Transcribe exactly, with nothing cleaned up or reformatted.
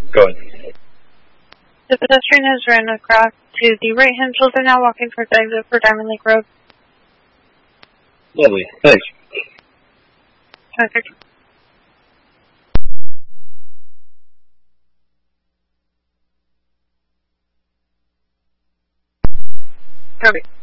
Go ahead. The pedestrian has ran across to the right-hand shoulder, now walking towards the exit for Diamond Lake Road. Lovely. Thanks. Perfect. Perfect.